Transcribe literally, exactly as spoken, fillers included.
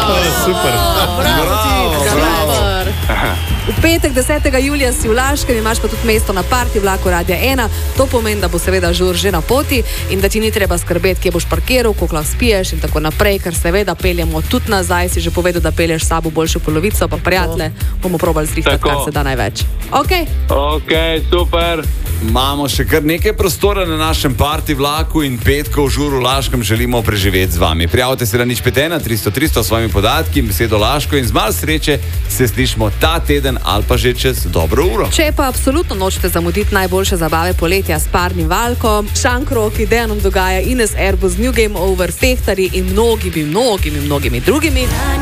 Super. Bravo, bravo. V petek, desetega julija si v Laškem, imaš pa tudi mesto na parti vlaku Radia ena. To pomeni, da bo seveda žur že na poti in da ti ni treba skrbeti, kje boš parkiral, koliko lahko spiješ in tako naprej, ker seveda peljemo tudi nazaj. Si že povedal, da pelješ s sabo boljšo polovico, pa prijatelje, bomo probali zrihtati, kar se da največ. Ok? Ok, super. Imamo še kar nekaj prostora na našem parti vlaku in petkov žur v Laškem želimo preživeti z vami. Prijavite se na nič pet ena tristo tristo s svojimi podatki in besedo Laško in z malo sreče se slišimo ta teden ali pa že čez dobro uro. Če pa absolutno nočete zamuditi najboljše zabave poletja s parnim valkom, Šankroki, Dejanom Dogaja, Ines Erbus, New Game Over, Fehtari in mnogimi, mnogimi, mnogimi drugimi,